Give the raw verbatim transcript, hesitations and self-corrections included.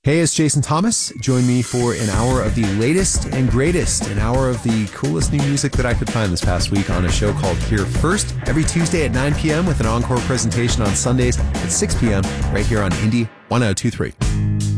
Hey, it's Jason Thomas. Join me for an hour of the latest and greatest, an hour of the coolest new music that I could find this past week on a show called Here First, every Tuesday at nine p.m. with an encore presentation on Sundays at six p.m. right here on Indie ten twenty-three.